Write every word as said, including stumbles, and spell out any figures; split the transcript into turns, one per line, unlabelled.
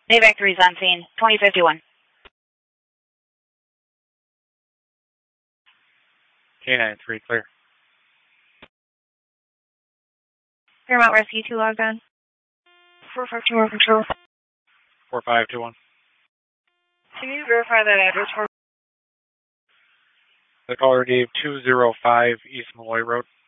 Navac three is on scene, twenty fifty-one.
K nine three, clear.
Paramount Rescue two logged on. four five two one control.
four five two one.
Can you verify that address for me?
The caller gave two oh five East Malloy Road.